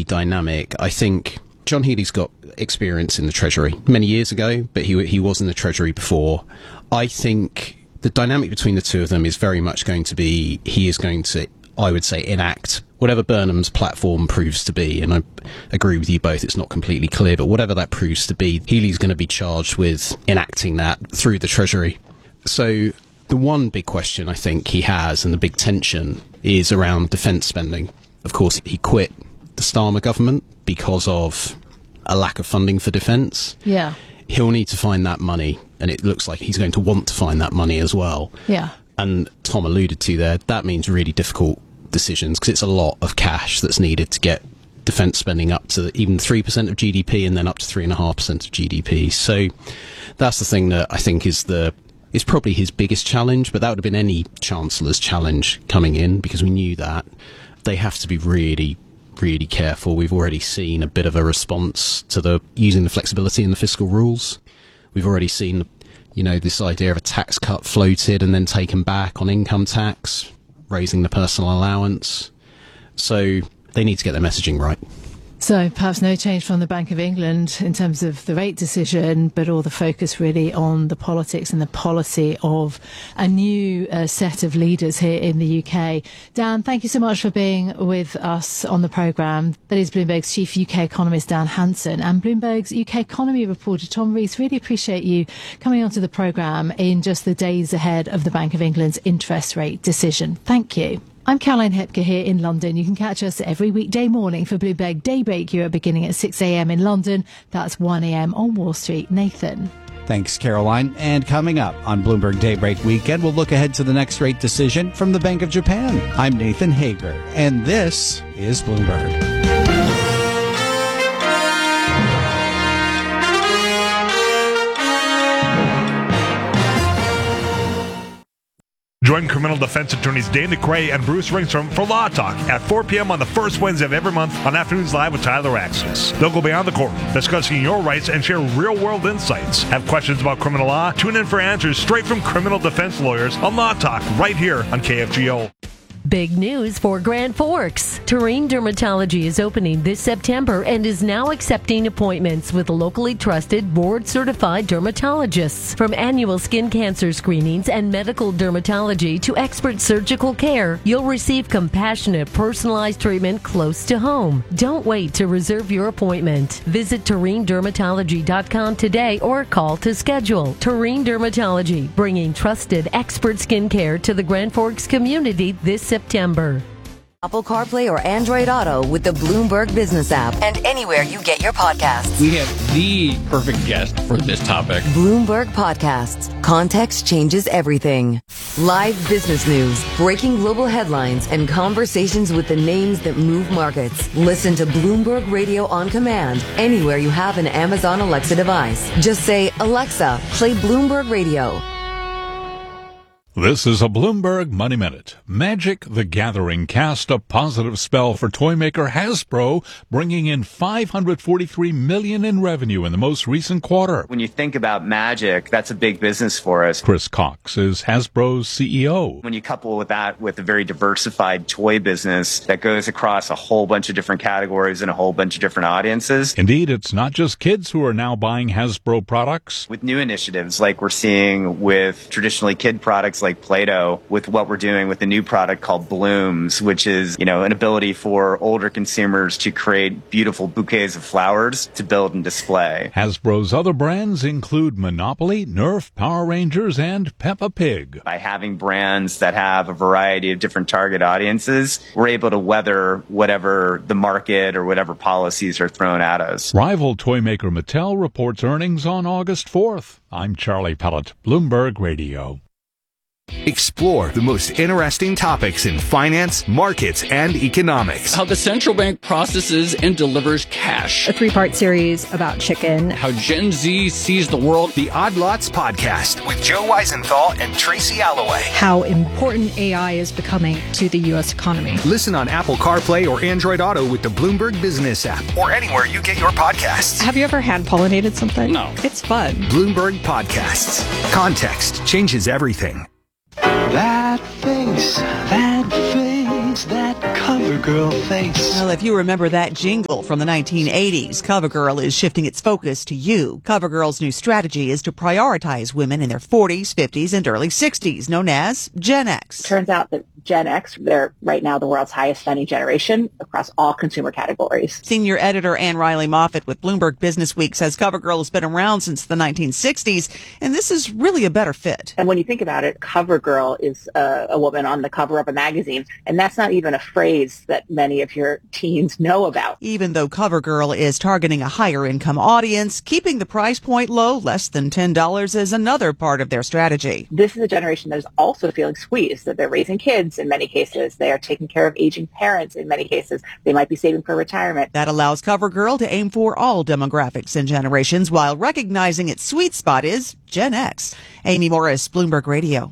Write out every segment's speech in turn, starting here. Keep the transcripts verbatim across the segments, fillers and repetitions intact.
dynamic. I think John Healey's got experience in the Treasury many years ago, but he he was in the Treasury before. I think the dynamic between the two of them is very much going to be, he is going to, I would say, enact whatever Burnham's platform proves to be. And I agree with you both, it's not completely clear, but whatever that proves to be, Healey's going to be charged with enacting that through the Treasury. So the one big question I think he has, and the big tension, is around defence spending. Of course, he quit the Starmer government because of a lack of funding for defence. Yeah. He'll need to find that money, and it looks like he's going to want to find that money as well. Yeah. And Tom alluded to there, that means really difficult decisions, because it's a lot of cash that's needed to get defence spending up to even three percent of G D P and then up to three point five percent of G D P. So that's the thing that I think is the is probably his biggest challenge, but that would have been any Chancellor's challenge coming in, because we knew that. They have to be really, really careful. We've already seen a bit of a response to the using the flexibility in the fiscal rules. We've already seen, you know, this idea of a tax cut floated and then taken back on income tax, raising the personal allowance. So they need to get their messaging right. So perhaps no change from the Bank of England in terms of the rate decision, but all the focus really on the politics and the policy of a new uh, set of leaders here in the U K. Dan, thank you so much for being with us on the programme. That is Bloomberg's chief U K economist, Dan Hanson, and Bloomberg's U K economy reporter, Tom Rees. Really appreciate you coming onto the programme in just the days ahead of the Bank of England's interest rate decision. Thank you. I'm Caroline Hepker here in London. You can catch us every weekday morning for Bloomberg Daybreak Europe beginning at six a.m. in London. That's one a.m. on Wall Street. Nathan. Thanks, Caroline. And coming up on Bloomberg Daybreak Weekend, we'll look ahead to the next rate decision from the Bank of Japan. I'm Nathan Hager, and this is Bloomberg. Join criminal defense attorneys Dane DeCray and Bruce Ringstrom for Law Talk at four p.m. on the first Wednesday of every month on Afternoons Live with Tyler Axis. They'll go beyond the courtroom, discussing your rights and share real-world insights. Have questions about criminal law? Tune in for answers straight from criminal defense lawyers on Law Talk right here on K F G O. Big news for Grand Forks. Terrain Dermatology is opening this September and is now accepting appointments with locally trusted, board-certified dermatologists. From annual skin cancer screenings and medical dermatology to expert surgical care, you'll receive compassionate, personalized treatment close to home. Don't wait to reserve your appointment. Visit terrain dermatology dot com today or call to schedule. Terrain Dermatology, bringing trusted, expert skin care to the Grand Forks community this September. September. Apple CarPlay or Android Auto with the Bloomberg Business app and anywhere you get your podcasts. We have the perfect guest for this topic. Bloomberg Podcasts. Context changes everything. Live business news, breaking global headlines, and conversations with the names that move markets. Listen to Bloomberg Radio on command anywhere you have an Amazon Alexa device. Just say, Alexa, play Bloomberg Radio. This is a Bloomberg Money Minute. Magic the Gathering cast a positive spell for toymaker Hasbro, bringing in five hundred forty-three million dollars in revenue in the most recent quarter. When you think about Magic, that's a big business for us. Chris Cox is Hasbro's C E O. When you couple with that with a very diversified toy business that goes across a whole bunch of different categories and a whole bunch of different audiences. Indeed, it's not just kids who are now buying Hasbro products. With new initiatives like we're seeing with traditionally kid products like like Play-Doh, with what we're doing with a new product called Blooms, which is, you know, an ability for older consumers to create beautiful bouquets of flowers to build and display. Hasbro's other brands include Monopoly, Nerf, Power Rangers, and Peppa Pig. By having brands that have a variety of different target audiences, we're able to weather whatever the market or whatever policies are thrown at us. Rival toy maker Mattel reports earnings on August fourth. I'm Charlie Pellet, Bloomberg Radio. Explore the most interesting topics in finance, markets, and economics. How the central bank processes and delivers cash. A three-part series about chicken. How Gen Z sees the world. The Odd Lots Podcast with Joe Weisenthal and Tracy Alloway. How important A I is becoming to the U S economy. Listen on Apple CarPlay or Android Auto with the Bloomberg Business app or anywhere you get your podcasts. Have you ever hand-pollinated something? No. It's fun. Bloomberg Podcasts. Context changes everything. That face, that face, that cover CoverGirl face. Well, if you remember that jingle from the nineteen eighties, CoverGirl is shifting its focus to you. CoverGirl's new strategy is to prioritize women in their forties, fifties, and early sixties, known as Gen X. Turns out that Gen X, they're right now the world's highest spending generation across all consumer categories. Senior editor Ann Riley Moffat with Bloomberg Businessweek says CoverGirl has been around since the nineteen sixties, and this is really a better fit. And when you think about it, CoverGirl is a, a woman on the cover of a magazine, and that's not even a phrase that many of your teens know about. Even though CoverGirl is targeting a higher income audience, keeping the price point low, less than ten dollars, is another part of their strategy. This is a generation that is also feeling squeezed, that they're raising kids in many cases. They are taking care of aging parents in many cases. They might be saving for retirement. That allows CoverGirl to aim for all demographics and generations while recognizing its sweet spot is Gen X. Amy Morris, Bloomberg Radio.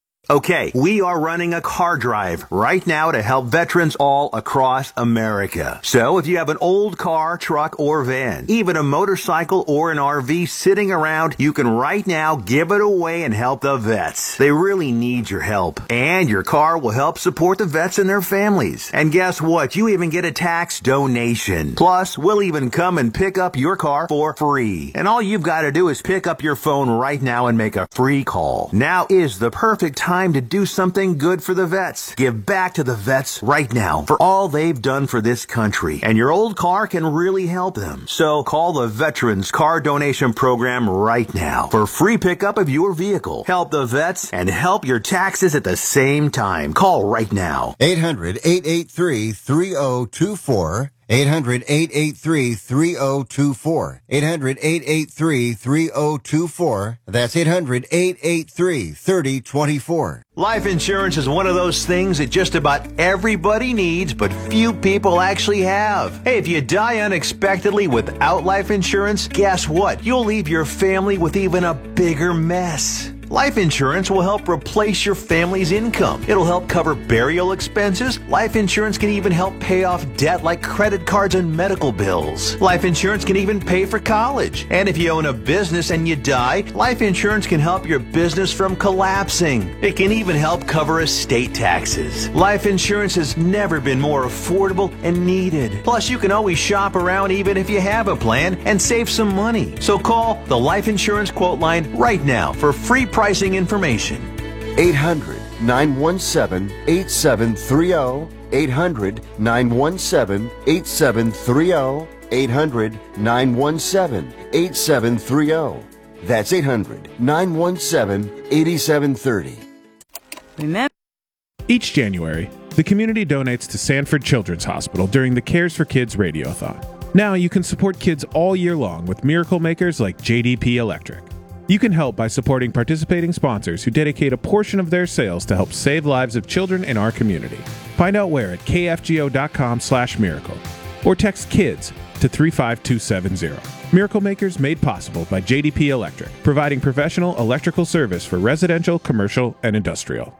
Okay, we are running a car drive right now to help veterans all across America. So if you have an old car, truck, or van, even a motorcycle or an R V sitting around, you can right now give it away and help the vets. They really need your help. And your car will help support the vets and their families. And guess what? You even get a tax donation. Plus, we'll even come and pick up your car for free. And all you've got to do is pick up your phone right now and make a free call. Now is the perfect time to do something good for the vets. Give back to the vets right now for all they've done for this country. And your old car can really help them. So call the Veterans Car Donation Program right now for free pickup of your vehicle. Help the vets and help your taxes at the same time. Call right now. eight hundred, eight eight three, three oh two four. eight hundred, eight eight three, three oh two four. eight hundred, eight eight three, three oh two four. That's eight hundred, eight eight three, three oh two four. Life insurance is one of those things that just about everybody needs, but few people actually have. Hey, if you die unexpectedly without life insurance, guess what? You'll leave your family with even a bigger mess. Life insurance will help replace your family's income. It'll help cover burial expenses. Life insurance can even help pay off debt like credit cards and medical bills. Life insurance can even pay for college. And if you own a business and you die, life insurance can help your business from collapsing. It can even help cover estate taxes. Life insurance has never been more affordable and needed. Plus, you can always shop around even if you have a plan and save some money. So call the Life Insurance Quote Line right now for free pricing information. eight hundred, nine one seven, eight seven three oh. eight hundred, nine one seven, eight seven three oh. eight hundred, nine one seven, eight seven three oh. That's eight hundred, nine one seven, eight seven three oh. Remember. Each January, the community donates to Sanford Children's Hospital during the Cares for Kids Radiothon. Now you can support kids all year long with miracle makers like J D P Electric. You can help by supporting participating sponsors who dedicate a portion of their sales to help save lives of children in our community. Find out where at k f g o dot com slash miracle or text KIDS to three five two seven zero. Miracle Makers made possible by J D P Electric, providing professional electrical service for residential, commercial, and industrial.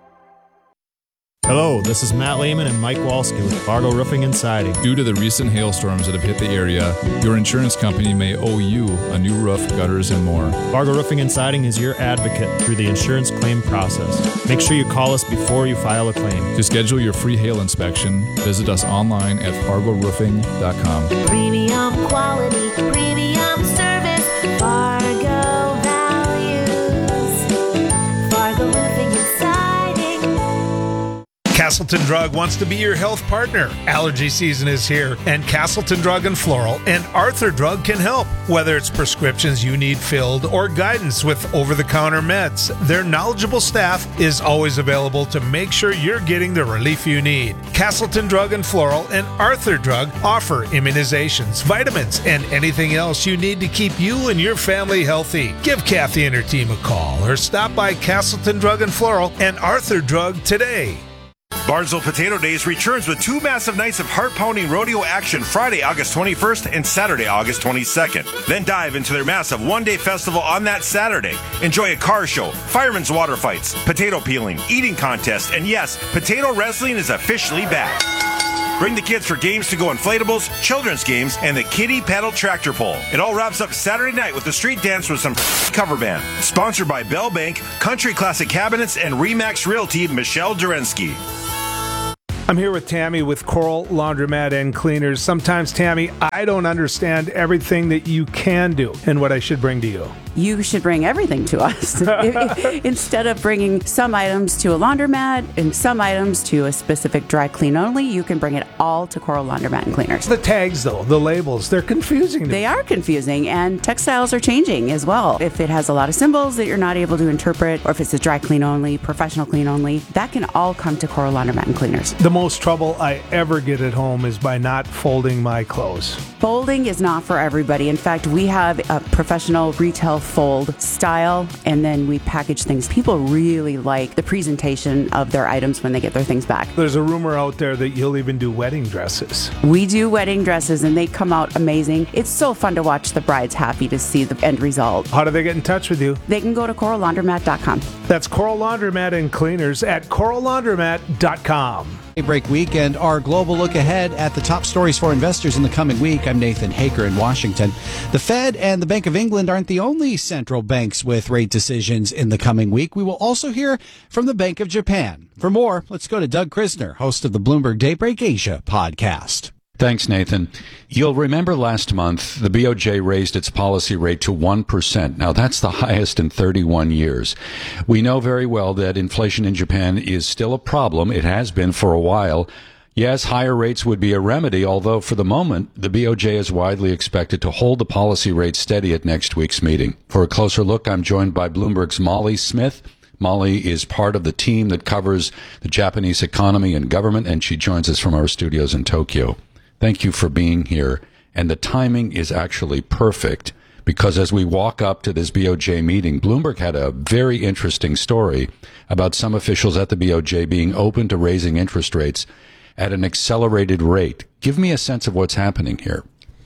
Hello, this is Matt Lehman and Mike Walski with Fargo Roofing and Siding. Due to the recent hailstorms that have hit the area, your insurance company may owe you a new roof, gutters, and more. Fargo Roofing and Siding is your advocate through the insurance claim process. Make sure you call us before you file a claim. To schedule your free hail inspection, visit us online at fargo roofing dot com. Premium quality, premium service, Fargo values, Fargo Roofing and Siding. Castleton Drug wants to be your health partner. Allergy season is here, and Castleton Drug and Floral and Arthur Drug can help. Whether it's prescriptions you need filled or guidance with over-the-counter meds, their knowledgeable staff is always available to make sure you're getting the relief you need. Castleton Drug and Floral and Arthur Drug offer immunizations, vitamins, and anything else you need to keep you and your family healthy. Give Kathy and her team a call or stop by Castleton Drug and Floral and Arthur Drug today. Barnesville Potato Days returns with two massive nights of heart-pounding rodeo action Friday, August twenty-first and Saturday, August twenty-second. Then dive into their massive one-day festival on that Saturday. Enjoy a car show, firemen's water fights, potato peeling, eating contest, and yes, potato wrestling is officially back. Bring the kids for games to go inflatables, children's games, and the kiddie paddle tractor pull. It all wraps up Saturday night with a street dance with some cover band. Sponsored by Bell Bank, Country Classic Cabinets, and Remax Realty, Michelle Durensky. I'm here with Tammy with Coral Laundromat and Cleaners. Sometimes, Tammy, I don't understand everything that you can do and what I should bring to you. You should bring everything to us. Instead of bringing some items to a laundromat and some items to a specific dry clean only, you can bring it all to Coral Laundromat and Cleaners. The tags, though, the labels, they're confusing. They are confusing, and textiles are changing as well. If it has a lot of symbols that you're not able to interpret, or if it's a dry clean only, professional clean only, that can all come to Coral Laundromat and Cleaners. The most trouble I ever get at home is by not folding my clothes. Folding is not for everybody. In fact, we have a professional retail fold style, and then we package things. People really like the presentation of their items when they get their things back. There's a rumor out there that you'll even do wedding dresses. We do wedding dresses, and they come out amazing. It's so fun to watch the brides happy to see the end result. How do they get in touch with you? They can go to coral laundromat dot com. That's Coral Laundromat and Cleaners at coral laundromat dot com. Break week and our global look ahead at the top stories for investors in the coming week. I'm Nathan Hager in Washington. The Fed and the Bank of England aren't the only central banks with rate decisions in the coming week. We will also hear from the Bank of Japan. For more, let's go to Doug Krisner, host of the Bloomberg Daybreak Asia podcast. Thanks, Nathan. You'll remember last month, the B O J raised its policy rate to one percent. Now, that's the highest in thirty-one years. We know very well that inflation in Japan is still a problem. It has been for a while. Yes, higher rates would be a remedy, although for the moment, the B O J is widely expected to hold the policy rate steady at next week's meeting. For a closer look, I'm joined by Bloomberg's Molly Smith. Molly is part of the team that covers the Japanese economy and government, and she joins us from our studios in Tokyo. Thank you for being here. And the timing is actually perfect because as we walk up to this B O J meeting, Bloomberg had a very interesting story about some officials at the B O J being open to raising interest rates at an accelerated rate. Give me a sense of what's happening here.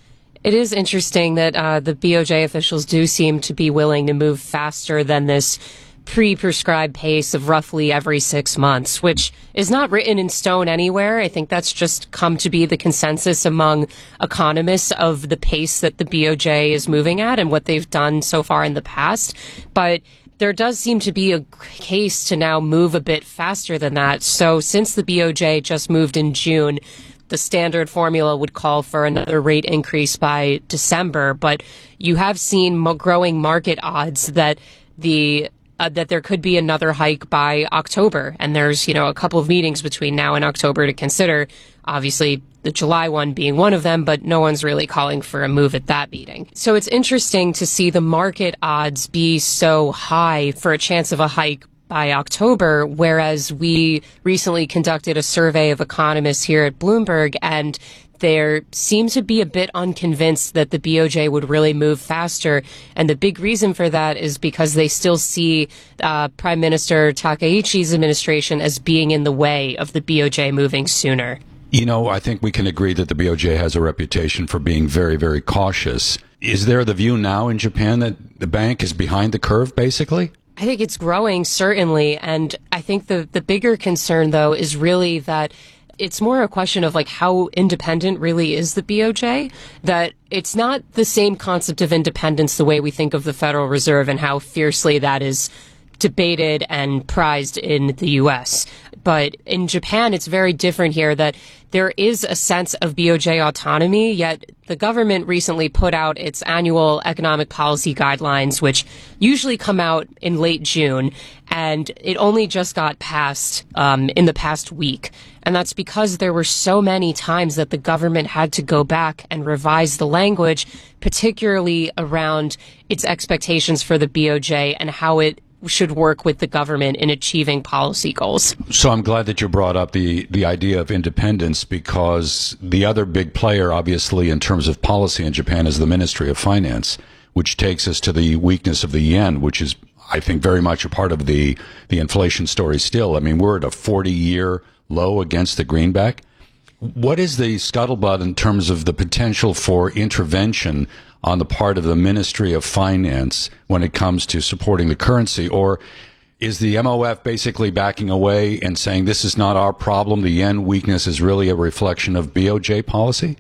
It is interesting that uh, the B O J officials do seem to be willing to move faster than this pre-prescribed pace of roughly every six months, which is not written in stone anywhere. I think that's just come to be the consensus among economists of the pace that the B O J is moving at and what they've done so far in the past. But there does seem to be a case to now move a bit faster than that. So since the B O J just moved in June, the standard formula would call for another rate increase by December. But you have seen mo- growing market odds that the Uh, that there could be another hike by October. And there's, you know, a couple of meetings between now and October to consider. Obviously, the July one being one of them, but no one's really calling for a move at that meeting. So it's interesting to see the market odds be so high for a chance of a hike by October, whereas we recently conducted a survey of economists here at Bloomberg, and there seems to be a bit unconvinced that the B O J would really move faster. And the big reason for that is because they still see uh, Prime Minister Takaichi's administration as being in the way of the B O J moving sooner. You know, I think we can agree that the B O J has a reputation for being very, very cautious. Is there the view now in Japan that the bank is behind the curve, basically? I think it's growing, certainly. And I think the, the bigger concern, though, is really that it's more a question of like how independent really is the B O J, that it's not the same concept of independence the way we think of the Federal Reserve and how fiercely that is debated and prized in the U S. But in Japan, it's very different here, that there is a sense of B O J autonomy, yet the government recently put out its annual economic policy guidelines, which usually come out in late June, and it only just got passed um, in the past week. And that's because there were so many times that the government had to go back and revise the language, particularly around its expectations for the B O J and how it should work with the government in achieving policy goals. So I'm glad that you brought up the, the idea of independence, because the other big player, obviously, in terms of policy in Japan is the Ministry of Finance, which takes us to the weakness of the yen, which is, I think, very much a part of the, the inflation story still. I mean, we're at a forty-year low against the greenback. What is the scuttlebutt in terms of the potential for intervention on the part of the Ministry of Finance when it comes to supporting the currency? Or is the M O F basically backing away and saying this is not our problem, the yen weakness is really a reflection of B O J policy?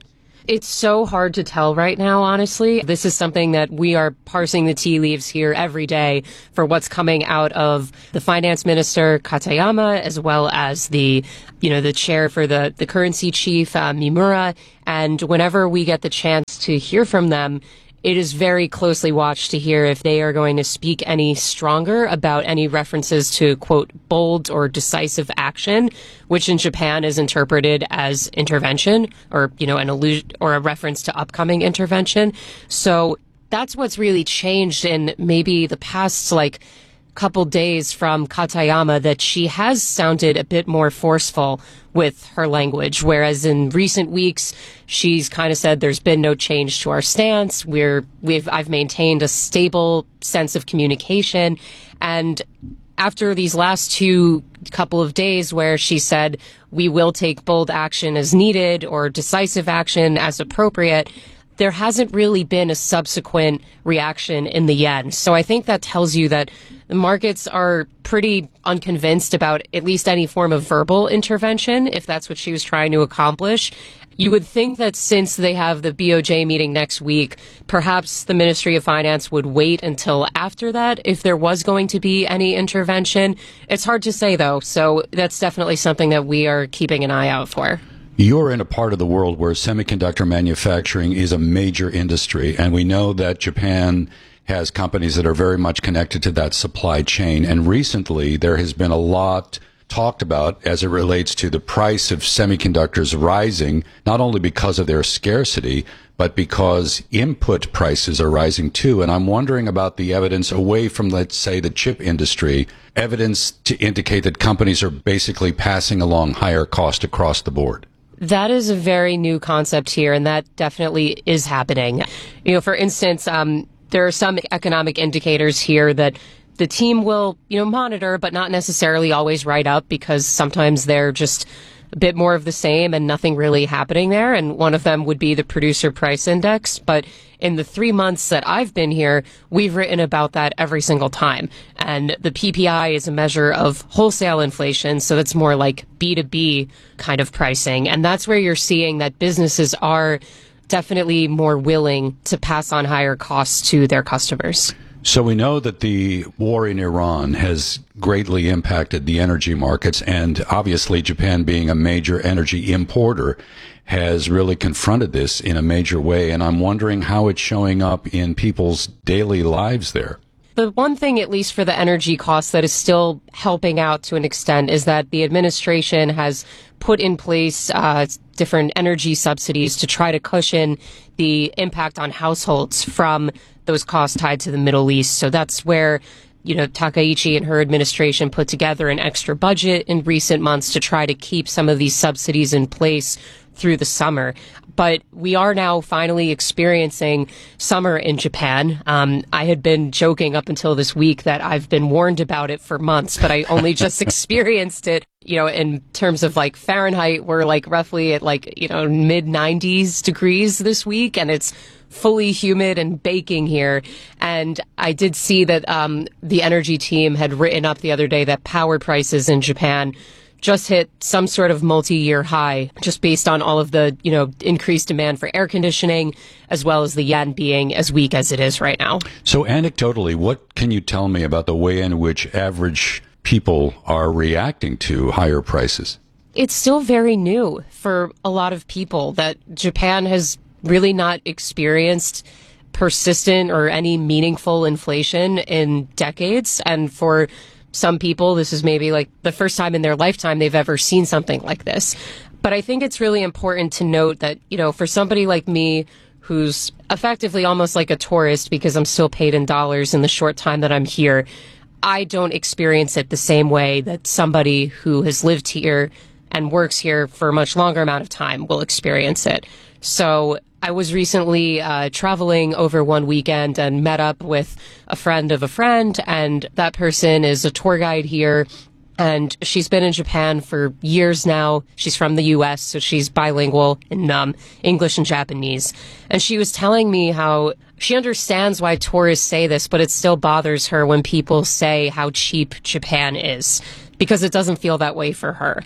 It's so hard to tell right now, honestly. This is something that we are parsing the tea leaves here every day for what's coming out of the finance minister, Katayama, as well as the, you know, the chair for the, the currency chief, uh, Mimura. And whenever we get the chance to hear from them, it is very closely watched to hear if they are going to speak any stronger about any references to, quote, bold or decisive action, which in Japan is interpreted as intervention or, you know, an allusion or a reference to upcoming intervention. So that's what's really changed in maybe the past, like, couple days from Katayama, that she has sounded a bit more forceful with her language, whereas in recent weeks she's kind of said there's been no change to our stance. We're we've I've maintained a stable sense of communication, and after these last two couple of days where she said we will take bold action as needed or decisive action as appropriate, there hasn't really been a subsequent reaction in the yen. So I think that tells you that the markets are pretty unconvinced about at least any form of verbal intervention, if that's what she was trying to accomplish. You would think that since they have the B O J meeting next week, perhaps the Ministry of Finance would wait until after that if there was going to be any intervention. It's hard to say, though, so that's definitely something that we are keeping an eye out for. You're in a part of the world where semiconductor manufacturing is a major industry, and we know that Japan has companies that are very much connected to that supply chain. And recently, there has been a lot talked about as it relates to the price of semiconductors rising, not only because of their scarcity, but because input prices are rising too. And I'm wondering about the evidence away from, let's say, the chip industry, evidence to indicate that companies are basically passing along higher cost across the board. That is a very new concept here, and that definitely is happening. You know, for instance, um, there are some economic indicators here that the team will, you know, monitor, but not necessarily always write up, because sometimes they're just a bit more of the same and nothing really happening there. And one of them would be the producer price index. But in the three months that I've been here, we've written about that every single time. And the P P I is a measure of wholesale inflation, so that's more like B two B kind of pricing. And that's where you're seeing that businesses are definitely more willing to pass on higher costs to their customers. So we know that the war in Iran has greatly impacted the energy markets, and obviously Japan, being a major energy importer, has really confronted this in a major way. And I'm wondering how it's showing up in people's daily lives there. The one thing, at least for the energy costs, that is still helping out to an extent is that the administration has put in place uh, different energy subsidies to try to cushion the impact on households from those costs tied to the Middle East. So that's where, you know, Takaichi and her administration put together an extra budget in recent months to try to keep some of these subsidies in place through the summer. But we are now finally experiencing summer in Japan. Um, I had been joking up until this week that I've been warned about it for months, but I only just experienced it. You know, in terms of like Fahrenheit, we're like roughly at like, you know, mid nineties degrees this week, and it's fully humid and baking here. And I did see that um, the energy team had written up the other day that power prices in Japan just hit some sort of multi-year high, just based on all of the, you know, increased demand for air conditioning, as well as the yen being as weak as it is right now. So anecdotally, what can you tell me about the way in which average people are reacting to higher prices? It's still very new for a lot of people that Japan has really not experienced persistent or any meaningful inflation in decades. And for some people, this is maybe like the first time in their lifetime they've ever seen something like this. But I think it's really important to note that, you know, for somebody like me, who's effectively almost like a tourist because I'm still paid in dollars in the short time that I'm here, I don't experience it the same way that somebody who has lived here and works here for a much longer amount of time will experience it. So I was recently uh, traveling over one weekend and met up with a friend of a friend, and that person is a tour guide here, and she's been in Japan for years now. She's from the U S, so she's bilingual in um, English and Japanese. And she was telling me how she understands why tourists say this, but it still bothers her when people say how cheap Japan is, because it doesn't feel that way for her.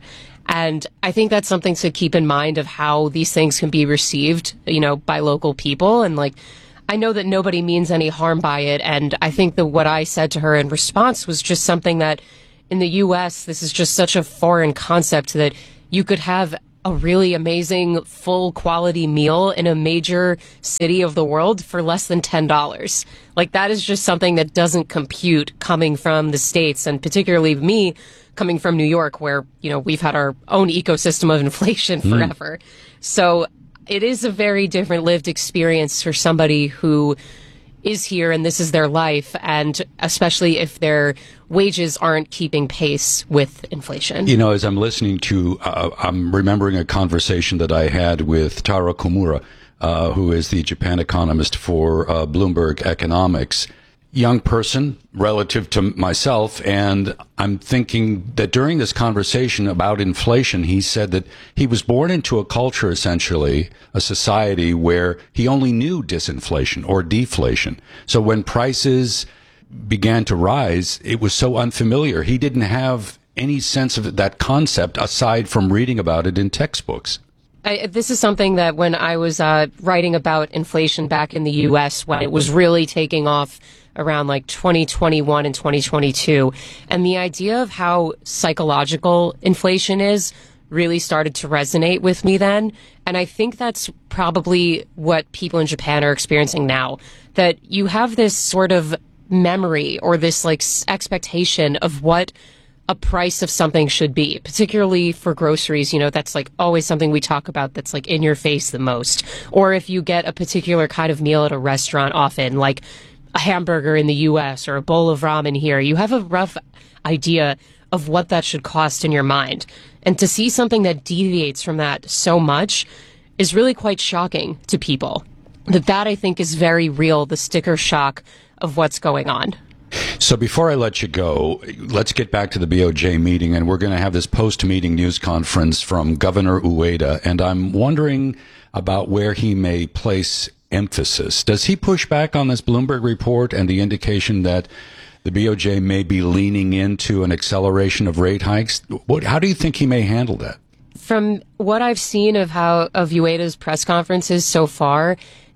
And I think that's something to keep in mind of how these things can be received, you know, by local people. And like, I know that nobody means any harm by it. And I think that what I said to her in response was just something that in the U S, this is just such a foreign concept that you could have a really amazing full quality meal in a major city of the world for less than ten dollars. Like, that is just something that doesn't compute coming from the States, and particularly me coming from New York, where, you know, we've had our own ecosystem of inflation forever. Mm. So it is a very different lived experience for somebody who is here and this is their life, and especially if their wages aren't keeping pace with inflation. You know, as I'm listening to, uh, I'm remembering a conversation that I had with Taro Komura, uh, who is the Japan economist for uh, Bloomberg Economics. Young person relative to myself, and I'm thinking that during this conversation about inflation, he said that he was born into a culture, essentially, a society where he only knew disinflation or deflation. So when prices began to rise, it was so unfamiliar. He didn't have any sense of that concept aside from reading about it in textbooks. I, this is something that when I was uh, writing about inflation back in the U S, when it was really taking off around like twenty twenty-one and twenty twenty-two, and the idea of how psychological inflation is really started to resonate with me then. And I think that's probably what people in Japan are experiencing now, that you have this sort of memory or this like expectation of what a price of something should be, particularly for groceries. You know, that's like always something we talk about that's like in your face the most. Or if you get a particular kind of meal at a restaurant, often like a hamburger in the U S or a bowl of ramen here, you have a rough idea of what that should cost in your mind. And to see something that deviates from that so much is really quite shocking to people. That that I think is very real, the sticker shock of what's going on. So before I let you go, let's get back to the B O J meeting, and we're going to have this post-meeting news conference from Governor Ueda, and I'm wondering about where he may place emphasis. Does he push back on this Bloomberg report and the indication that the B O J may be leaning into an acceleration of rate hikes? What, how do you think he may handle that? From what I've seen of how of Ueda's press conferences so far,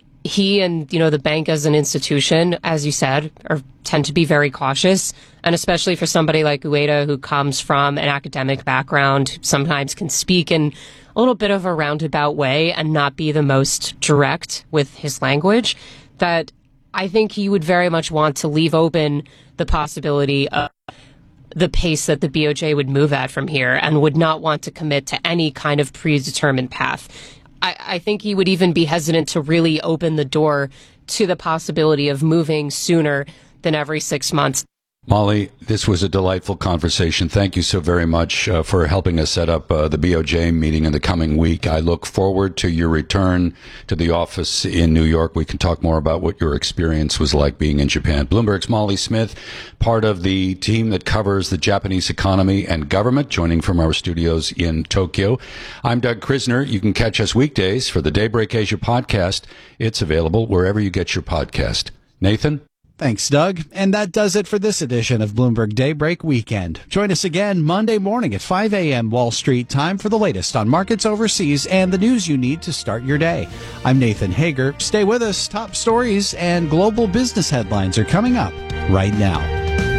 he and, you know, the bank as an institution, as you said, are tend to be very cautious. And especially for somebody like Ueda, who comes from an academic background, sometimes can speak in a little bit of a roundabout way and not be the most direct with his language, that I think he would very much want to leave open the possibility of the pace that the B O J would move at from here, and would not want to commit to any kind of predetermined path. I, I think he would even be hesitant to really open the door to the possibility of moving sooner than every six months. Molly, this was a delightful conversation. Thank you so very much uh, for helping us set up uh, the B O J meeting in the coming week. I look forward to your return to the office in New York. We can talk more about what your experience was like being in Japan. Bloomberg's Molly Smith, part of the team that covers the Japanese economy and government, joining from our studios in Tokyo. I'm Doug Krisner. You can catch us weekdays for the Daybreak Asia podcast. It's available wherever you get your podcast. Nathan? Thanks, Doug. And that does it for this edition of Bloomberg Daybreak Weekend. Join us again Monday morning at five a.m. Wall Street time for the latest on markets overseas and the news you need to start your day. I'm Nathan Hager. Stay with us. Top stories and global business headlines are coming up right now.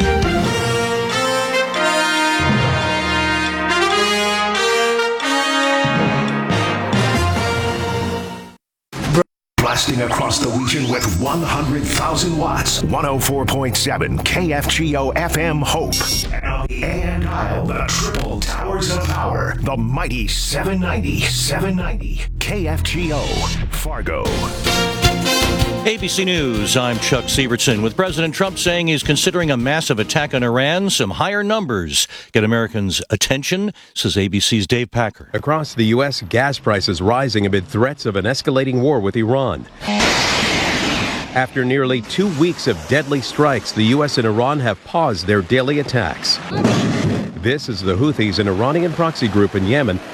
Blasting across the region with one hundred thousand watts. one oh four point seven K F G O F M Hope. And on the A M dial, the triple towers of power. The mighty seven ninety, seven ninety K F G O, Fargo. A B C News, I'm Chuck Sievertson. With President Trump saying he's considering a massive attack on Iran, some higher numbers get Americans' attention, says A B C's Dave Packer. Across the U S, gas prices rising amid threats of an escalating war with Iran. After nearly two weeks of deadly strikes, the U S and Iran have paused their daily attacks. This is the Houthis, an Iranian proxy group in Yemen,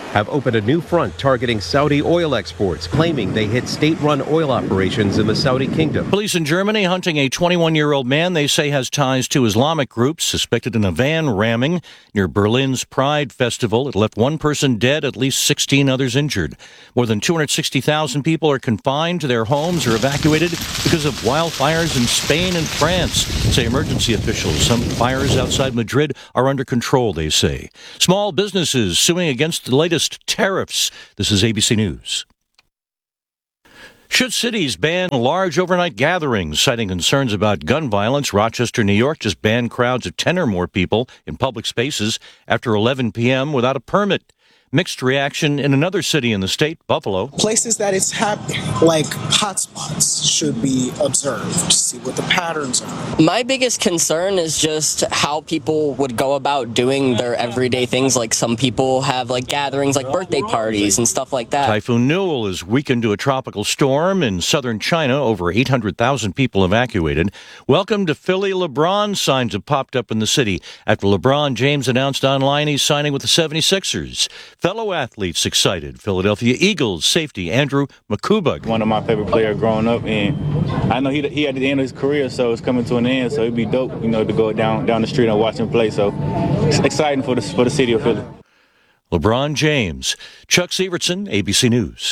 have opened a new front targeting Saudi oil exports, claiming they hit state-run oil operations in the Saudi kingdom. Police in Germany hunting a twenty-one-year-old man they say has ties to Islamic groups, suspected in a van ramming near Berlin's Pride Festival. It left one person dead, at least sixteen others injured. More than two hundred sixty thousand people are confined to their homes or evacuated because of wildfires in Spain and France, say emergency officials. Some fires outside Madrid are under control, they say. Small businesses suing against the latest tariffs. This is A B C News. Should cities ban large overnight gatherings, citing concerns about gun violence? Rochester, New York just banned crowds of ten or more people in public spaces after eleven p.m. without a permit. Mixed reaction in another city in the state, Buffalo. Places that it's happening, like hotspots, should be observed to see what the patterns are. My biggest concern is just how people would go about doing their everyday things. Like some people have like gatherings, like birthday parties and stuff like that. Typhoon Newell is weakened to a tropical storm in southern China. Over eight hundred thousand people evacuated. Welcome to Philly LeBron signs have popped up in the city after LeBron James announced online he's signing with the seventy-sixers. Fellow athletes excited. Philadelphia Eagles safety Andrew McCubug. One of my favorite players growing up, and I know he he at the end of his career, so it's coming to an end. So it'd be dope, you know, to go down down the street and watch him play. So it's exciting for the for the city of Philly. LeBron James. Chuck Severson, A B C News.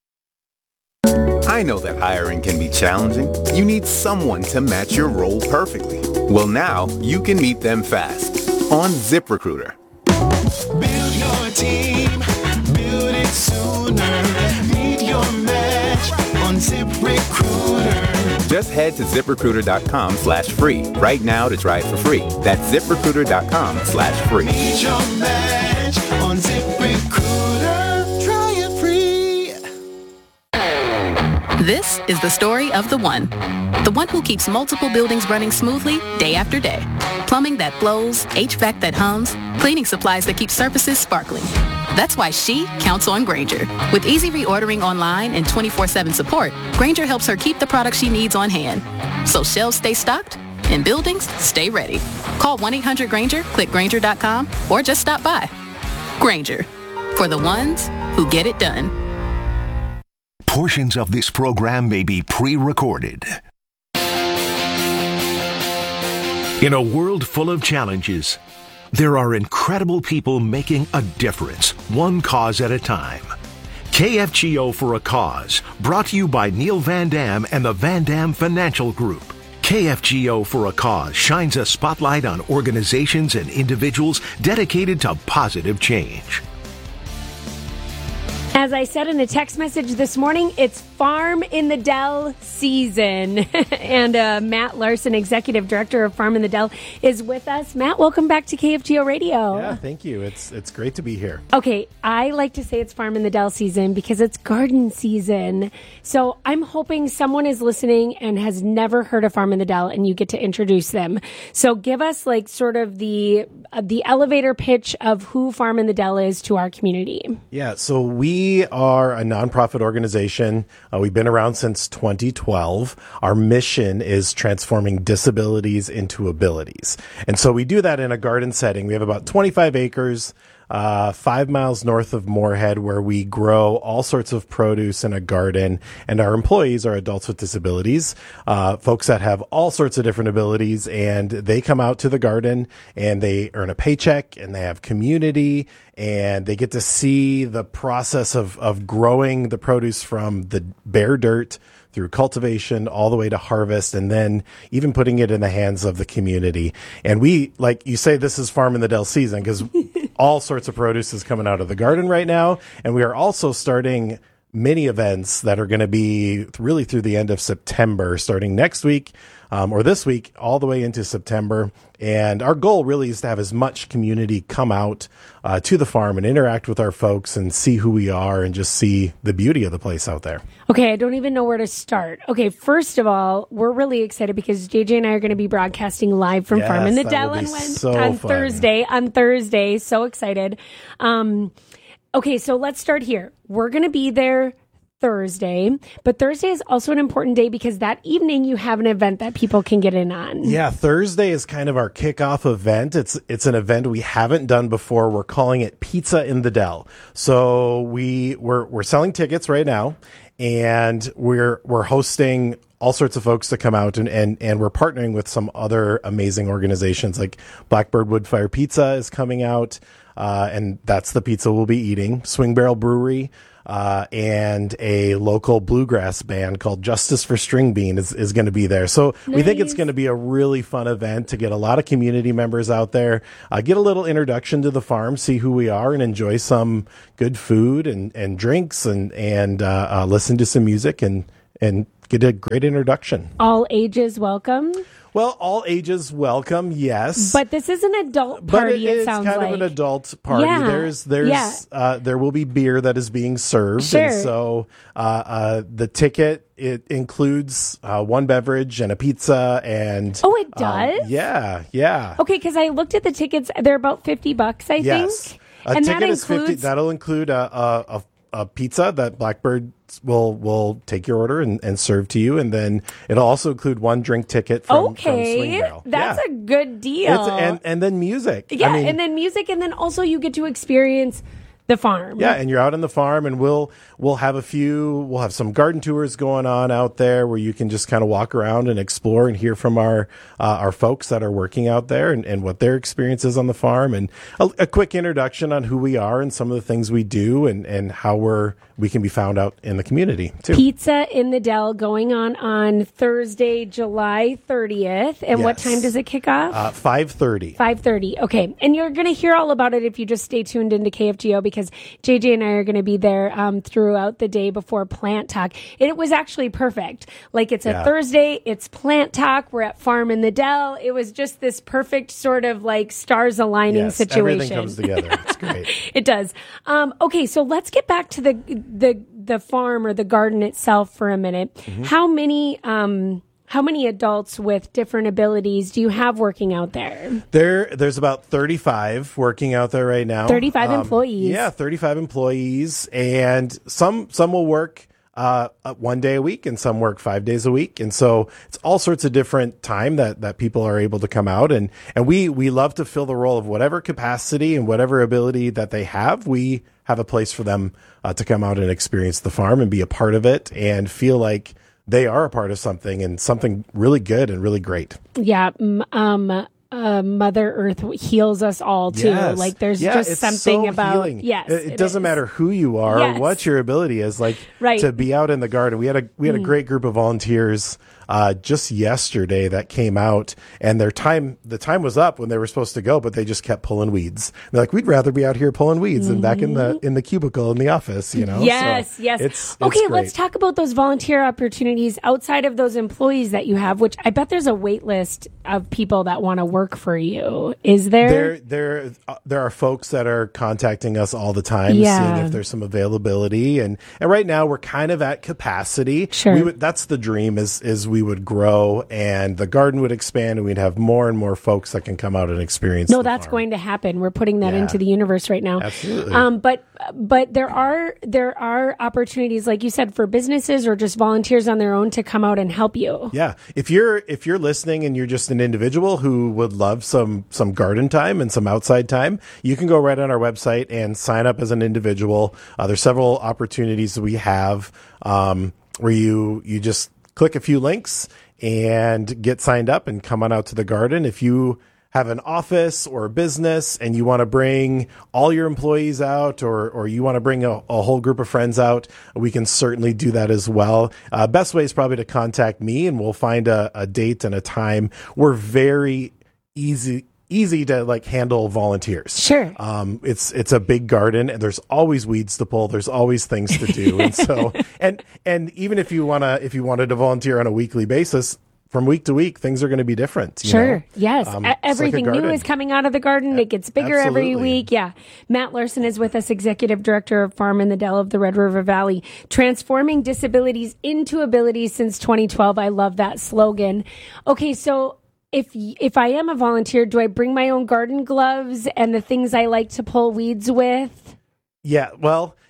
I know that hiring can be challenging. You need someone to match your role perfectly. Well, now you can meet them fast on ZipRecruiter. Build your team, build it sooner. Meet your match on ZipRecruiter. Just head to ZipRecruiter.com slash free right now to try it for free. That's ZipRecruiter.com slash free. Meet your match on ZipRecruiter. Try it free. This is the story of the one. The one who keeps multiple buildings running smoothly day after day. Plumbing that flows, H V A C that hums, cleaning supplies that keep surfaces sparkling. That's why she counts on Grainger. With easy reordering online and twenty-four seven support, Grainger helps her keep the products she needs on hand. So shelves stay stocked and buildings stay ready. Call one eight hundred Grainger, click Grainger dot com, or just stop by. Grainger, for the ones who get it done. Portions of this program may be pre-recorded. In a world full of challenges, there are incredible people making a difference, one cause at a time. K F G O for a Cause, brought to you by Neil Van Dam and the Van Dam Financial Group. K F G O for a Cause shines a spotlight on organizations and individuals dedicated to positive change. As I said in a text message this morning, it's Farm in the Dell season. and uh, Matt Larson, Executive Director of Farm in the Dell, is with us. Matt, welcome back to K F G O Radio. Yeah, thank you. It's it's great to be here. Okay, I like to say it's Farm in the Dell season because it's garden season. So I'm hoping someone is listening and has never heard of Farm in the Dell, and you get to introduce them. So give us like sort of the uh, the elevator pitch of who Farm in the Dell is to our community. Yeah, so we We are a nonprofit organization. Uh, we've been around since twenty twelve. Our mission is transforming disabilities into abilities. And so we do that in a garden setting. We have about twenty-five acres, uh, five miles north of Moorhead, where we grow all sorts of produce in a garden. And our employees are adults with disabilities, uh, folks that have all sorts of different abilities. And they come out to the garden and they earn a paycheck and they have community. And they get to see the process of, of growing the produce from the bare dirt through cultivation all the way to harvest, and then even putting it in the hands of the community. And we, like you say, this is Farm in the Dell season because all sorts of produce is coming out of the garden right now. And we are also starting many events that are going to be really through the end of September, starting next week um, or this week, all the way into September. And our goal really is to have as much community come out uh, to the farm and interact with our folks and see who we are and just see the beauty of the place out there. Okay, I don't even know where to start. Okay, first of all, we're really excited because J J and I are going to be broadcasting live from Yes, Farm in the that Dell will on, be Wednesday, so on fun. Thursday. On Thursday, so excited. Um, okay, so let's start here. We're going to be there Thursday, but Thursday is also an important day because that evening you have an event that people can get in on. Yeah, Thursday is kind of our kickoff event. It's it's an event we haven't done before. We're calling it Pizza in the Dell. So we we're we're selling tickets right now, and we're we're hosting all sorts of folks to come out, and, and, and we're partnering with some other amazing organizations like Blackbird Woodfire Pizza is coming out, uh, and that's the pizza we'll be eating. Swing Barrel Brewery, uh, and a local bluegrass band called Justice for String Bean is, is going to be there. So Nice. we think it's going to be a really fun event to get a lot of community members out there, uh, get a little introduction to the farm, see who we are, and enjoy some good food and, and drinks, and, and uh, uh, listen to some music and, and get a great introduction. All ages welcome. Well, all ages welcome, yes. But this is an adult But party, it it, is sounds kind like. of an adult party. Yeah. There's, there's, Yeah. uh, there will be beer that is being served, Sure. and so uh, uh, the ticket it includes uh, one beverage and a pizza, and Oh, it um, does? yeah, yeah. Okay, because I looked at the tickets. They're about fifty bucks, I Yes, think. a and ticket that is fifty. includes That'll include a, a, a, a pizza that Blackbird will will take your order and, and serve to you, and then it'll also include one drink ticket from, from Swing Okay, Barrel. that's Yeah. a good deal. It's, and and then music. yeah, I mean, and then music, and then also you get to experience the farm. yeah, and you're out on the farm, and we'll we'll have a few. We'll have some garden tours going on out there where you can just kind of walk around and explore and hear from our uh, our folks that are working out there, and, and what their experience is on the farm, and a, a quick introduction on who we are and some of the things we do, and, and how we're we can be found out in the community too. Pizza in the Dell going on on Thursday, July thirtieth. And what Yes. time does it kick off? Uh, five thirty. five thirty. Okay. And you're going to hear all about it if you just stay tuned into K F G O, because J J and I are going to be there um, throughout the day before Plant Talk. And it was actually perfect. Like, it's a Yeah. Thursday, it's Plant Talk, we're at Farm in the Dell. It was just this perfect sort of like stars aligning Yes, situation. everything comes together. It's great. It does. Um, okay, so let's get back to the the the farm or the garden itself for a minute. Mm-hmm. How many um, how many adults with different abilities do you have working out there? There, there's about thirty-five working out there right now. thirty-five employees. Yeah, thirty-five employees, and some some will work uh, uh, one day a week, and some work five days a week, and so it's all sorts of different time that, that people are able to come out, and and we we love to fill the role of whatever capacity and whatever ability that they have. We have a place for them uh, to come out and experience the farm and be a part of it, and feel like they are a part of something, and something really good and really great. Yeah. m- Um, uh, Mother Earth heals us all too. Yes. Like, there's Yeah, just it's something so about healing. yes. It, it doesn't is. matter who you are, Yes. or what your ability is. Like Right. to be out in the garden. We had a we had a Mm. great group of volunteers uh, just yesterday that came out, and their time the time was up when they were supposed to go, but they just kept pulling weeds. They're like, we'd rather be out here pulling weeds than back in the in the cubicle in the office. You know? Yes, So yes. It's, it's okay, great. let's talk about those volunteer opportunities outside of those employees that you have, which I bet there's a wait list of people that want to work for you. Is there? There, there, uh, there are folks that are contacting us all the time, Yeah. seeing if there's some availability, and and right now we're kind of at capacity. Sure. We would, that's the dream is is we would grow and the garden would expand, and we'd have more and more folks that can come out and experience. No, the that's farm. going to happen. We're putting that Yeah. into the universe right now. Absolutely. Um, but but there are there are opportunities, like you said, for businesses or just volunteers on their own to come out and help you. Yeah, if you're if you're listening and you're just an individual who would love some some garden time and some outside time, you can go right on our website and sign up as an individual. Uh, there's several opportunities that we have um, where you you just click a few links and get signed up and come on out to the garden. If you have an office or a business and you want to bring all your employees out, or or you want to bring a, a whole group of friends out, we can certainly do that as well. Uh, best way is probably to contact me, and we'll find a, a date and a time. We're very easy easy to like handle volunteers. Sure. Um, it's it's a big garden, and there's always weeds to pull. There's always things to do, and so and and even if you wanna if you wanted to volunteer on a weekly basis, from week to week, things are going to be different. you Sure. know? Yes. Um, E- it's like a Everything new garden. is coming out of the garden. It gets bigger every Absolutely. week. Yeah. Matt Larson is with us, Executive Director of Farm in the Dell of the Red River Valley, transforming disabilities into abilities since twenty twelve. I love that slogan. Okay. So if, if I am a volunteer, do I bring my own garden gloves and the things I like to pull weeds with? Yeah, well,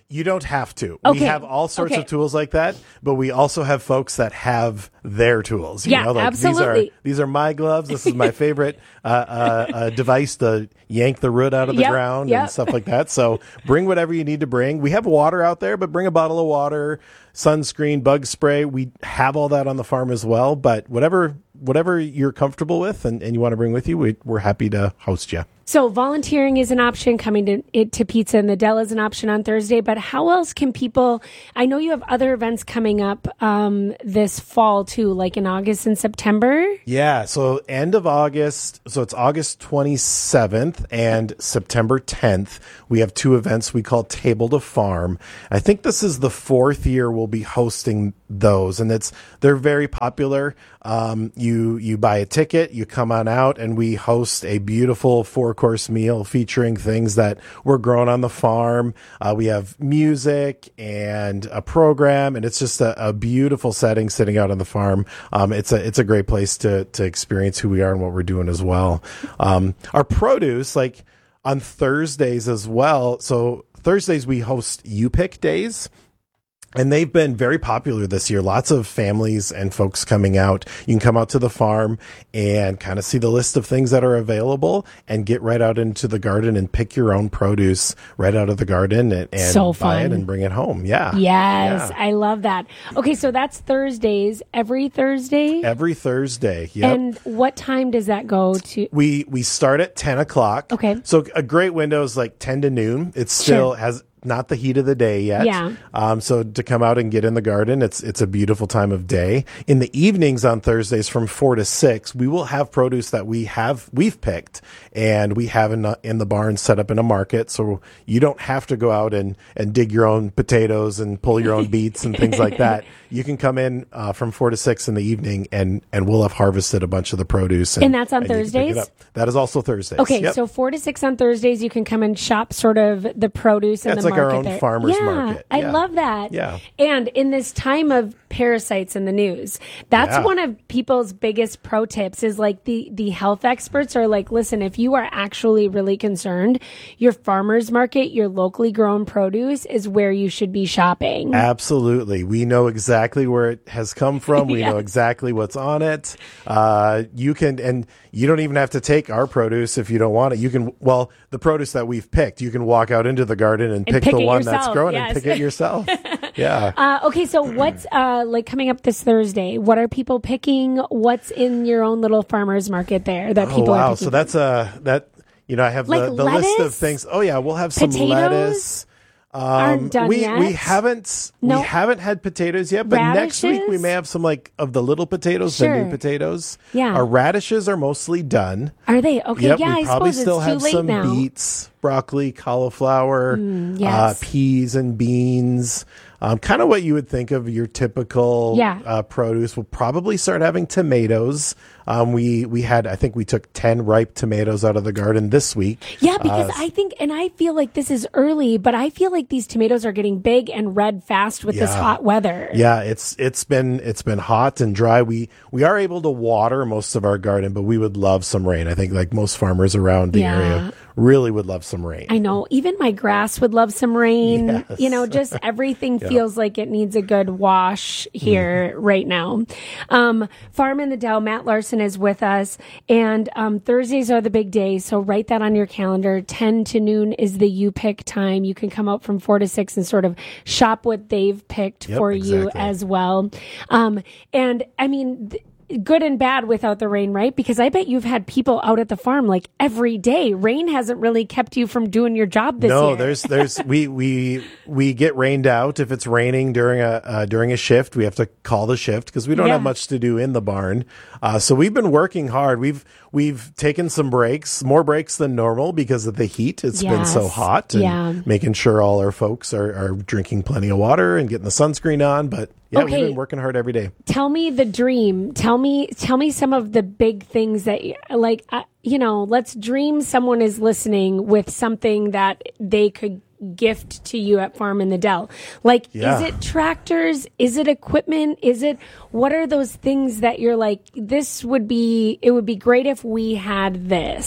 You don't have to. Okay. We have all sorts Okay. of tools like that, but we also have folks that have their tools. You Yeah, know, like absolutely. These are, these are my gloves. This is my favorite uh, uh, uh, device to yank the root out of the Yep, ground yep. and stuff like that. So bring whatever you need to bring. We have water out there, but bring a bottle of water, sunscreen, bug spray. We have all that on the farm as well. But whatever whatever you're comfortable with and, and you want to bring with you, we, we're happy to host you. So volunteering is an option. Coming to it to Pizza in the Dell is an option on Thursday. But how else can people? I know you have other events coming up um, this fall too, like in August and September. Yeah, so end of August, so it's August twenty-seventh and September tenth. We have two events we call Table to Farm. I think this is the fourth year we'll be hosting those, and it's they're very popular. Um, you you buy a ticket, you come on out, and we host a beautiful four course meal featuring things that were grown on the farm. Uh, we have music and a program, and it's just a, a beautiful setting sitting out on the farm. Um, it's a it's a great place to to experience who we are and what we're doing as well. Um, our produce, like on Thursdays as well. So Thursdays we host U Pick days. And they've been very popular this year. Lots of families and folks coming out. You can come out to the farm and kind of see the list of things that are available and get right out into the garden and pick your own produce right out of the garden and, and So buy it fun. and bring it home. Yeah. Yes, Yeah. I love that. Okay, so that's Thursdays, every Thursday. Every Thursday. Yep. And what time does that go to? We we start at ten o'clock. Okay. So a great window is like ten to noon. It still Sure. has not the heat of the day yet. Yeah. Um, so to come out and get in the garden, it's it's a beautiful time of day. In the evenings on Thursdays from four to six, we will have produce that we have we've picked and we have in the, in the barn set up in a market. So you don't have to go out and, and dig your own potatoes and pull your own beets and things like that. You can come in uh, from four to six in the evening and and we'll have harvested a bunch of the produce. And that's on you can pick it Thursdays? up. That is also Thursdays. Okay, Yep. so four to six on Thursdays, you can come and shop sort of the produce and That's the like our market own there. farmers yeah, market. I Yeah. love that. Yeah. And in this time of parasites in the news, that's Yeah. one of people's biggest pro tips is like the the health experts are like, listen, if you are actually really concerned, your farmers market, your locally grown produce is where you should be shopping. Absolutely. We know exactly where it has come from. We Yeah. know exactly what's on it. Uh, you can, and you don't even have to take our produce if you don't want it. You can, well, the produce that we've picked, you can walk out into the garden and, And pick, pick the it one that's yourself, grown yes. and pick it yourself. Yeah. Uh, okay, so what's uh, like coming up this Thursday? What are people picking? What's in your own little farmers market there that Oh, people wow. are picking? So that's uh that, you know, I have Like the, the list of lettuce? things. Oh yeah. We'll have some Potatoes? lettuce. Aren't done we, yet? we haven't, No. we haven't had potatoes yet, but next week we Radishes? may have some like of the little potatoes, the Sure. new potatoes. Yeah. Our radishes are mostly done. Are they? Okay, Yep, yeah, we I probably suppose still it's too have late some now. beets, broccoli, cauliflower, Mm, uh, yes. peas and beans. Um, kind of what you would think of your typical Yeah. uh, produce. We'll probably start having tomatoes. Um, we we had, I think we took ten ripe tomatoes out of the garden this week. Yeah, because Uh, I think, and I feel like this is early, but I feel like these tomatoes are getting big and red fast with this Yeah. hot weather. Yeah, it's it's been it's been hot and dry. We we are able to water most of our garden, but we would love some rain. I think like most farmers around the Yeah. area really would love some rain. I know. Even my grass would love some rain. Yes. You know, just everything Yeah. feels like it needs a good wash here right now. Um, Farm in the Dell, Matt Larson is with us. And um, Thursdays are the big days. So write that on your calendar. ten to noon is the you pick time. You can come out from four to six and sort of shop what they've picked Yep, for you exactly. as well. Um, and I mean, th- good and bad without the rain, right? Because I bet you've had people out at the farm like every day. Rain hasn't really kept you from doing your job this no, year. there's there's we we we get rained out if it's raining during a uh, during a shift. We have to call the shift because we don't Yeah. have much to do in the barn. Uh, so we've been working hard. We've we've taken some breaks, more breaks than normal because of the heat. It's been so Yes. hot, and Yeah. making sure all our folks are, are drinking plenty of water and getting the sunscreen on. But yeah, Okay. we've been working hard every day. Tell me the dream. Tell me, tell me some of the big things that, you- like, uh, you know, let's dream someone is listening with something that they could gift to you at Farm in the Dell. Like, Yeah. is it tractors? Is it equipment? Is it, what are those things that you're like, this would be, it would be great if we had this?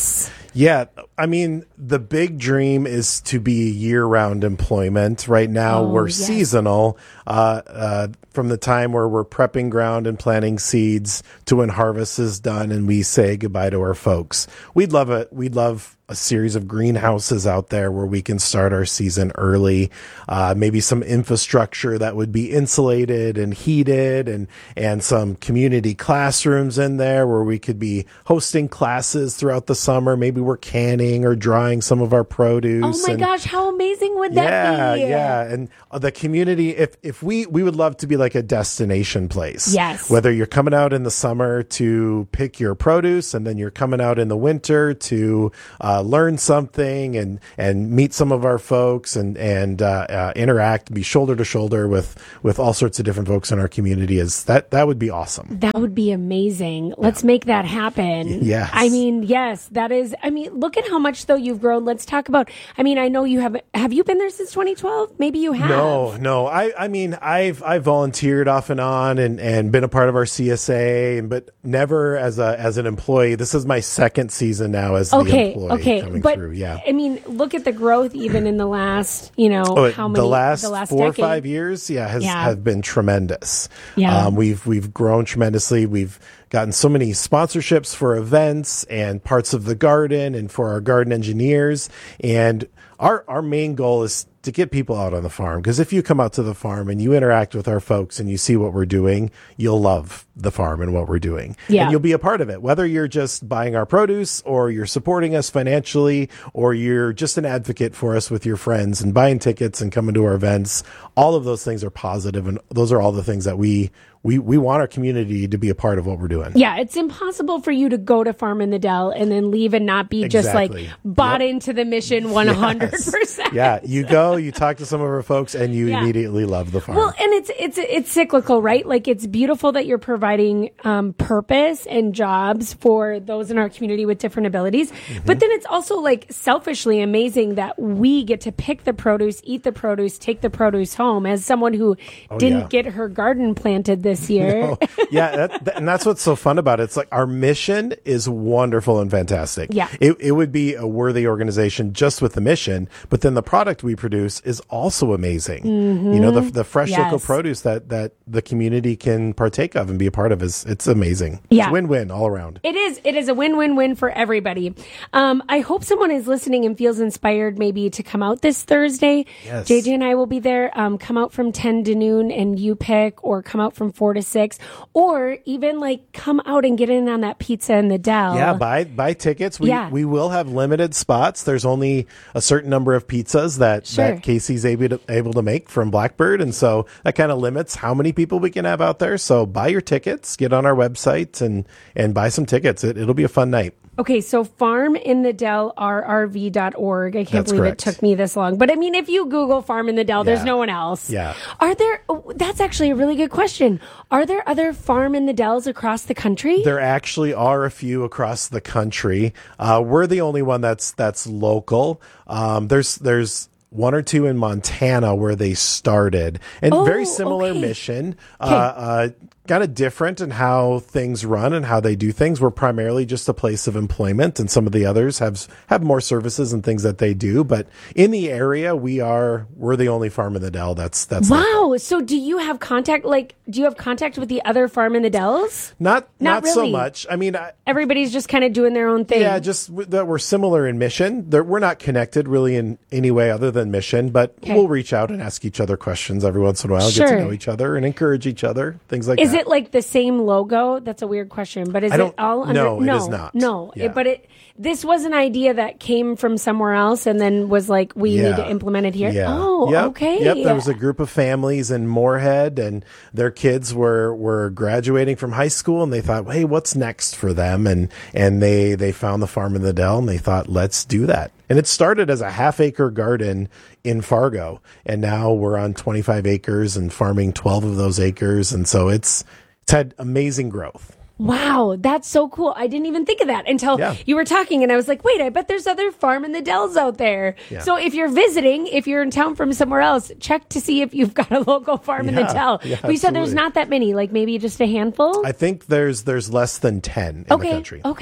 Yeah, I mean, the big dream is to be year-round employment. Right now, Oh, we're yes. seasonal. Uh, uh, from the time where we're prepping ground and planting seeds to when harvest is done and we say goodbye to our folks. We'd love it. We'd love a series of greenhouses out there where we can start our season early. Uh, maybe some infrastructure that would be insulated and heated, and and some community classrooms in there where we could be hosting classes throughout the summer. Maybe we're canning or drying some of our produce. Oh my and, gosh, how amazing would that yeah, be? yeah, and uh, the community. If if we we would love to be like a destination place. Yes. Whether you're coming out in the summer to pick your produce, and then you're coming out in the winter to uh, learn something and and meet some of our folks and and uh, uh, interact, be shoulder to shoulder with with all sorts of different folks in our community. Is that that would be awesome? That would be amazing. Let's make that happen. Yes. I mean, yes, that is, I mean, look at how much though you've grown. Let's talk about, I mean, I know you have, have you been there since twenty twelve? Maybe you have. No, no. I, I mean, I've I've volunteered off and on and, and been a part of our C S A, but never as a as an employee. This is my second season now as Okay, the employee okay. coming But through. Yeah. I mean, look at the growth even in the last, you know, Oh, how many, the last, the last four decade. or five years, yeah, has Yeah. have been tremendous. Yeah. Um, we've we've grown tremendously. We've gotten so many sponsorships for events and parts of the garden and for our garden engineers. And our our main goal is to get people out on the farm, because if you come out to the farm and you interact with our folks and you see what we're doing, you'll love the farm and what we're doing. Yeah. And you'll be a part of it, whether you're just buying our produce or you're supporting us financially or you're just an advocate for us with your friends and buying tickets and coming to our events. All of those things are positive, and those are all the things that we we we want our community to be a part of what we're doing. Yeah, it's impossible for you to go to Farm in the Dell and then leave and not be just Exactly. like bought Yep. into the mission one hundred percent. Yeah, you go, you talk to some of our folks, and you Yeah. immediately love the farm. Well, and it's it's it's cyclical, right? Like it's beautiful that you're providing um, purpose and jobs for those in our community with different abilities. Mm-hmm. But then it's also like selfishly amazing that we get to pick the produce, eat the produce, take the produce home. As someone who Oh, didn't yeah. get her garden planted this year, No. Yeah, that, that- and that's what's so fun about it. It's like our mission is wonderful and fantastic. Yeah. It, it would be a worthy organization just with the mission, but then the product we produce is also amazing. You know, the, the fresh local Yes. produce that, that the community can partake of and be a part of is, it's amazing. Yeah. It's win-win all around. It is. It is a win-win-win for everybody. Um, I hope someone is listening and feels inspired maybe to come out this Thursday. Yes. J J and I will be there. Um, come out from ten to noon and you pick, or come out from four to six, or even like come out and get in on that pizza in the Dell. Yeah, buy buy tickets. We Yeah. we will have limited spots. There's only a certain number of pizzas that, Sure. that Casey's able to, able to make from Blackbird, and so that kind of limits how many people we can have out there. So buy your tickets, get on our website, and and buy some tickets. It, it'll be a fun night. Okay, so farm in the Dell R R V dot org. I can't That's believe correct. it took me this long. But I mean, if you Google Farm in the Dell, there's Yeah. no one else. Yeah. Are there, oh, that's actually a really good question. Are there other Farm in the Dells across the country? There actually are a few across the country. Uh, we're the only one that's that's local. Um, there's there's one or two in Montana where they started, and Oh, very similar okay. mission. Uh, Okay. uh, kind of different in how things run and how they do things. We're primarily just a place of employment, and some of the others have have more services and things that they do. But in the area, we are we're the only farm in the Dell. That's that's Wow. So do you have contact, like, do you have contact with the other Farm in the Dells? not Not not, so really. much. I mean, I, Everybody's just kind of doing their own thing. Yeah, just w- that we're similar in mission. There, we're not connected really in any way other than mission, but Okay. we'll reach out and ask each other questions every once in a while, get Sure. to know each other and encourage each other, things like Is that. it like the same logo? That's a weird question, but is I it don't- all under? no, it no, is not. No, Yeah. It- but it. This was an idea that came from somewhere else, and then was like, we need to implement it here. Yeah. Oh, Yep. okay. Yep. There was a group of families in Moorhead, and their kids were were graduating from high school, and they thought, "Hey, what's next for them?" And and they they found the Farm in the Dell, and they thought, "Let's do that." And it started as a half acre garden in Fargo, and now we're on twenty-five acres and farming twelve of those acres, and so it's it's had amazing growth. Wow, that's so cool. I didn't even think of that until Yeah. you were talking, and I was like, wait, I bet there's other Farm in the Dells out there. Yeah. So if you're visiting, if you're in town from somewhere else, check to see if you've got a local Farm in the Yeah, Dell. yeah, But you said there's absolutely. not that many, like maybe just a handful? I think there's there's less than ten in okay. the country. Okay.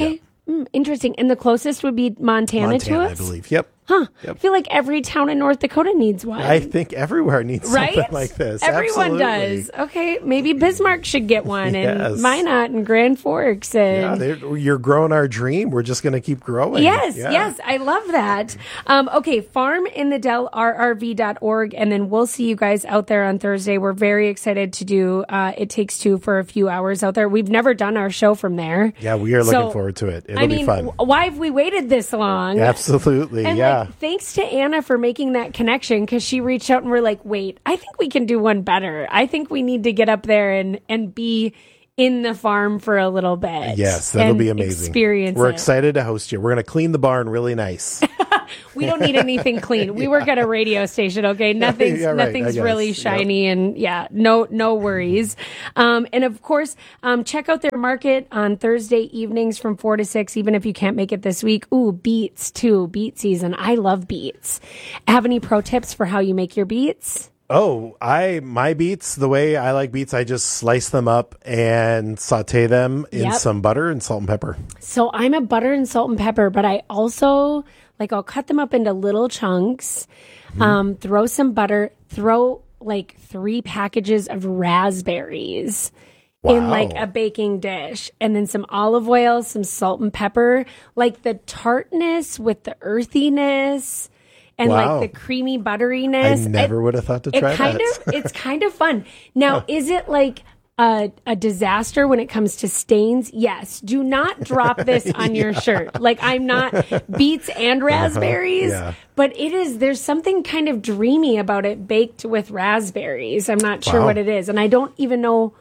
Mm, interesting. And the closest would be Montana, Montana, to us? I believe. Yep. Huh. Yep. I feel like every town in North Dakota needs one. I think everywhere needs right? something like this. Everyone Absolutely. does. Okay, maybe Bismarck should get one, and Yes. Minot and Grand Forks. Yeah, And they're- you're growing our dream. We're just going to keep growing. Yes, Yeah. yes, I love that. Um, okay, farm in the dell r r v dot org, and then we'll see you guys out there on Thursday. We're very excited to do uh, It Takes Two for a few hours out there. We've never done our show from there. Yeah, we are looking So, forward to it. It'll I mean, be fun. w- why have we waited this long? Absolutely. And yeah. like, thanks to Anna for making that connection, because she reached out and we're like, wait, I think we can do one better. I think we need to get up there and, and be in the farm for a little bit. Yes, that'll and be amazing. Experience We're it. excited to host you. We're going to clean the barn really nice. We don't need anything clean. We work at a radio station, okay? Nothing's Yeah, right, nothing's I really guess. shiny, and yeah, no no worries. Um, and of course, um, check out their market on Thursday evenings from four to six. Even if you can't make it this week, ooh, beets too, beet season. I love beets. Have any pro tips for how you make your beets? Oh, I my beets, the way I like beets, I just slice them up and saute them in Yep. some butter and salt and pepper. So I'm a butter and salt and pepper, but I also like I'll cut them up into little chunks, Mm-hmm. um, throw some butter, throw like three packages of raspberries in Wow. like a baking dish, and then some olive oil, some salt and pepper, like the tartness with the earthiness. And Wow. like the creamy butteriness. I never It- would have thought to it try kind that. of it's kind of fun. Now, is it like a, a disaster when it comes to stains? Yes. Do not drop this on your shirt. Like, I'm not beets and raspberries, yeah. but it is. There's something kind of dreamy about it baked with raspberries. I'm not sure Wow. what it is, and I don't even know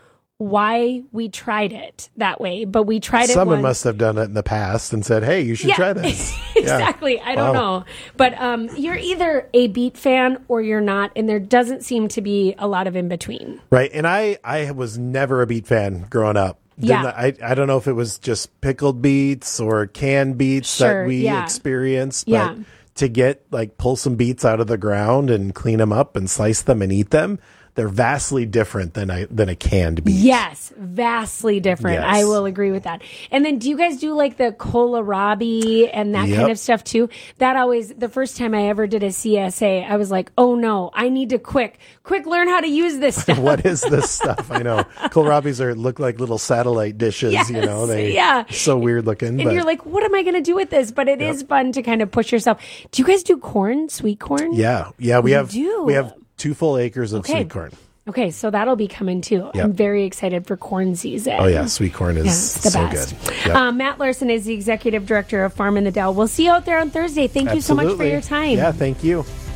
why we tried it that way, but we tried it. Someone once. must have done it in the past and said, "Hey, you should Yeah, try this." Yeah. exactly. I don't Wow. know. But um, you're either a beet fan or you're not, and there doesn't seem to be a lot of in between. Right. And I, I was never a beet fan growing up. Yeah. Didn't- I, I don't know if it was just pickled beets or canned beets Sure, that we yeah. experienced. But Yeah. to get, like, pull some beets out of the ground and clean them up and slice them and eat them, they're vastly different than I than a canned beet. Yes, vastly different. Yes. I will agree with that. And then do you guys do like the kohlrabi and that Yep. kind of stuff too? That always, the first time I ever did a C S A, I was like, oh no, I need to quick, quick learn how to use this stuff. What is this stuff? I know. Kohlrabis are look like little satellite dishes, Yes, you know. They yeah. so weird looking. And but you're like, what am I going to do with this? But it is fun to kind of push yourself. Do you guys do corn, sweet corn? yeah. Yeah, we You have do? we have two full acres of Okay. sweet corn. Okay, so that'll be coming too. Yep. I'm very excited for corn season. Oh yeah, sweet corn is Yeah, it's the so best. good. Yep. Um, Matt Larson is the executive director of Farm in the Dell. We'll see you out there on Thursday. Thank you so much for Absolutely. your time. Yeah, thank you.